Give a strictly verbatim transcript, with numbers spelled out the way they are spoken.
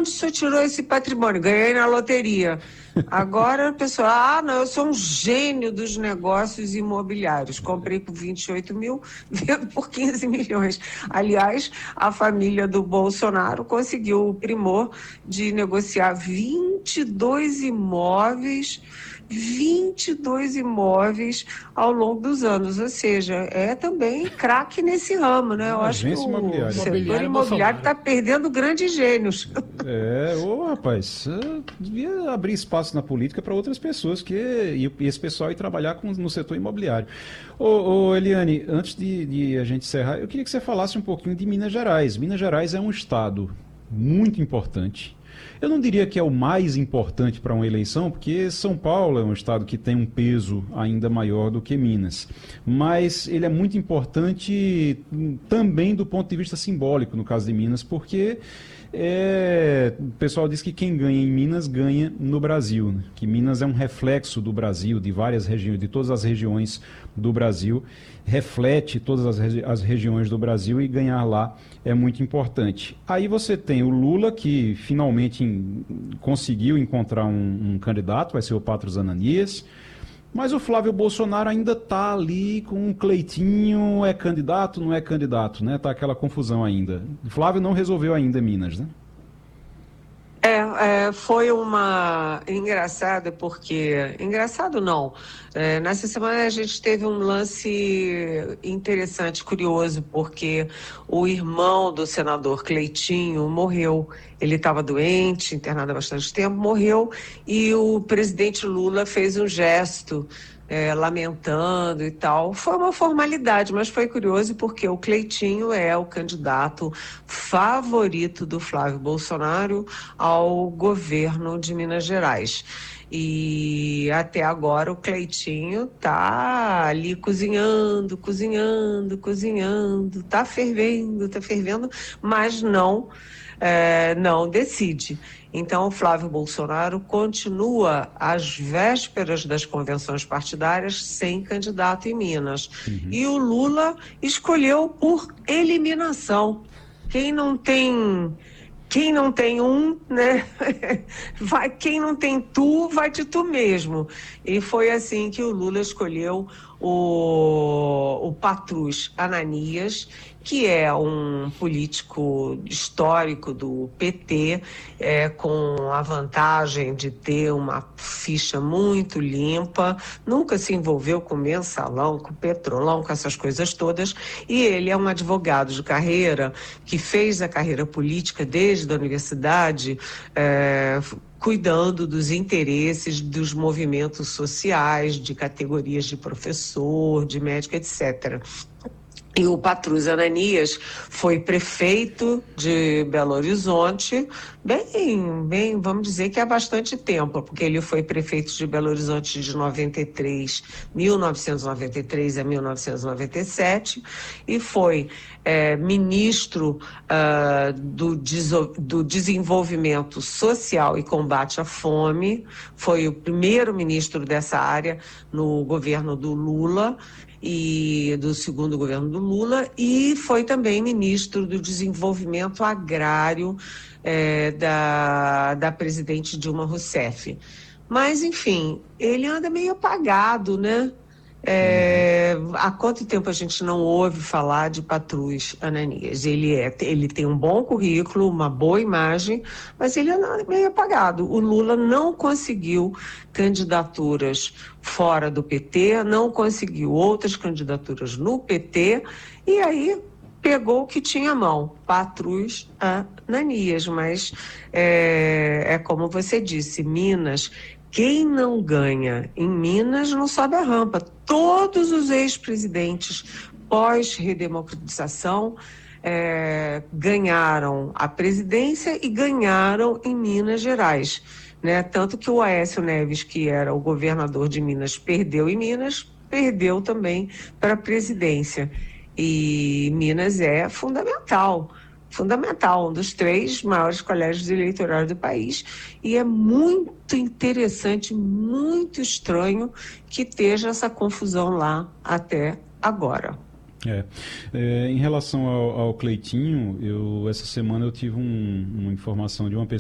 onde o senhor tirou esse patrimônio? Ganhei na loteria. Agora a pessoa, ah, não, eu sou um gênio dos negócios imobiliários. Comprei por vinte e oito mil, vendo por quinze milhões. Aliás, a família do Bolsonaro conseguiu o primor de negociar vinte e dois imóveis, vinte e dois imóveis ao longo dos anos. Ou seja, é também craque nesse ramo, né? Eu Uma acho que agência o imobiliária. setor Imobiliário imobiliário está Bolsonaro. perdendo grandes gênios. É, ô rapaz, eu devia abrir espaço na política para outras pessoas que e esse pessoal ir trabalhar com, no setor imobiliário. Ô, ô Eliane, antes de, de a gente encerrar, eu queria que você falasse um pouquinho de Minas Gerais. Minas Gerais é um estado muito importante. Eu não diria que é o mais importante para uma eleição, porque São Paulo é um estado que tem um peso ainda maior do que Minas. Mas ele é muito importante também do ponto de vista simbólico, no caso de Minas, porque é, o pessoal diz que quem ganha em Minas ganha no Brasil, né? Que Minas é um reflexo do Brasil, de várias regiões, de todas as regiões do Brasil, reflete todas as, regi as regiões do Brasil e ganhar lá é muito importante. Aí você tem o Lula, que finalmente em, conseguiu encontrar um, um candidato, vai ser o Patrus Ananias, mas o Flávio Bolsonaro ainda está ali com um Cleitinho, é candidato, não é candidato, né? Tá aquela confusão ainda. O Flávio não resolveu ainda Minas, né? É, é, foi uma engraçada porque engraçado não. É, nessa semana a gente teve um lance interessante, curioso, porque o irmão do senador Cleitinho morreu. Ele estava doente, internado há bastante tempo, morreu e o presidente Lula fez um gesto. É, lamentando e tal. Foi uma formalidade, mas foi curioso porque o Cleitinho é o candidato favorito do Flávio Bolsonaro ao governo de Minas Gerais. E até agora o Cleitinho tá ali cozinhando, cozinhando, cozinhando, tá fervendo, tá fervendo, mas não, é, não decide. Então, o Flávio Bolsonaro continua às vésperas das convenções partidárias sem candidato em Minas. Uhum. E o Lula escolheu por eliminação. Quem não tem quem não tem um, né? Vai, quem não tem tu, vai de tu mesmo. E foi assim que o Lula escolheu o, o Patrus Ananias, que é um político histórico do P T, é, com a vantagem de ter uma ficha muito limpa, nunca se envolveu com mensalão, com petrolão, com essas coisas todas, e ele é um advogado de carreira que fez a carreira política desde a universidade, é, cuidando dos interesses dos movimentos sociais, de categorias de professor, de médico, etcétera. E o Patrus Ananias foi prefeito de Belo Horizonte, bem, bem, vamos dizer que há bastante tempo, porque ele foi prefeito de Belo Horizonte de noventa e três, mil novecentos e noventa e três a mil novecentos e noventa e sete, e foi é, ministro uh, do, do Desenvolvimento Social e Combate à Fome, foi o primeiro ministro dessa área no governo do Lula, e do segundo governo do Lula, e foi também ministro do Desenvolvimento Agrário é, da, da presidente Dilma Rousseff. Mas, enfim, ele anda meio apagado, né? É, há quanto tempo a gente não ouve falar de Patrus Ananias? Ele, é, ele tem um bom currículo, uma boa imagem, mas ele é meio apagado. O Lula não conseguiu candidaturas fora do P T, não conseguiu outras candidaturas no P T, e aí pegou o que tinha à mão, Patrus Ananias. Mas é, é como você disse, Minas... Quem não ganha em Minas não sobe a rampa. Todos os ex-presidentes pós-redemocratização é, ganharam a presidência e ganharam em Minas Gerais, né? Tanto que o Aécio Neves, que era o governador de Minas, perdeu em Minas, perdeu também para a presidência. E Minas é fundamental. Fundamental, um dos três maiores colégios eleitorais do país, e é muito interessante, muito estranho que esteja essa confusão lá até agora. É. É, em relação ao, ao Cleitinho, eu, essa semana eu tive um, uma informação de uma pessoa